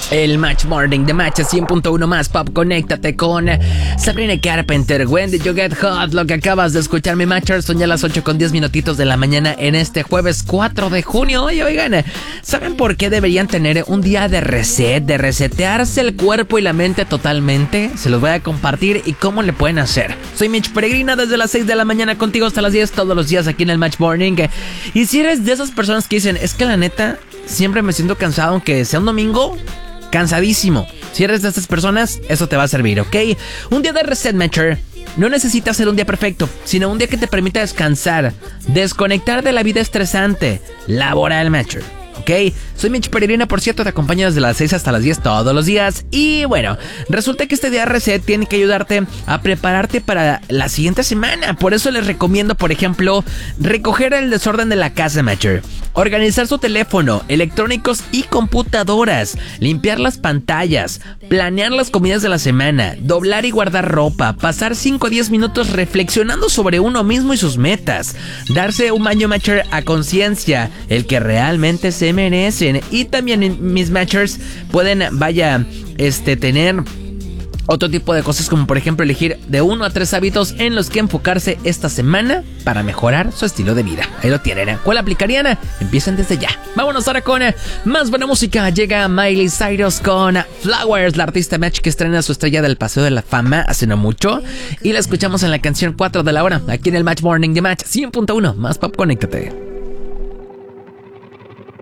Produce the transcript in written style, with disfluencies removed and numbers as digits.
El Match Morning de Match 100.1 más pop. Conéctate con Sabrina Carpenter, When Did You Get Hot. Lo que acabas de escuchar, mi Matchers, son ya las 8:10 minutitos de la mañana en este jueves 4 de junio. Oigan, ¿saben por qué deberían tener un día de reset, de resetearse el cuerpo y la mente totalmente? Se los voy a compartir y cómo le pueden hacer. Soy Mitch Peregrina, desde las 6 de la mañana contigo hasta las 10 todos los días aquí en el Match Morning. Y si eres de esas personas que dicen, es que la neta siempre me siento cansado aunque sea un domingo, cansadísimo. Si eres de estas personas, eso te va a servir, ¿ok? Un día de reset, Matcher, no necesita ser un día perfecto, sino un día que te permita descansar, desconectar de la vida estresante laboral, Matcher, ¿ok? Soy Mitch Peregrina, por cierto, te acompaño desde las 6 hasta las 10 todos los días. Y bueno, resulta que este día de reset tiene que ayudarte a prepararte para la siguiente semana. Por eso les recomiendo, por ejemplo, recoger el desorden de la casa, Matcher, organizar su teléfono, electrónicos y computadoras, limpiar las pantallas, planear las comidas de la semana, doblar y guardar ropa, pasar 5 o 10 minutos reflexionando sobre uno mismo y sus metas, darse un baño, Matcher, a conciencia, el que realmente se merecen. Y también mis Matchers pueden, tener otro tipo de cosas, como por ejemplo elegir de 1 a 3 hábitos en los que enfocarse esta semana para mejorar su estilo de vida. Ahí lo tienen. ¿Cuál aplicarían? Empiecen desde ya. Vámonos ahora con más buena música. Llega Miley Cyrus con Flowers, la artista Match que estrena su estrella del Paseo de la Fama hace no mucho. Y la escuchamos en la canción 4 de la hora, aquí en el Match Morning de Match 100.1 más pop. Conéctate.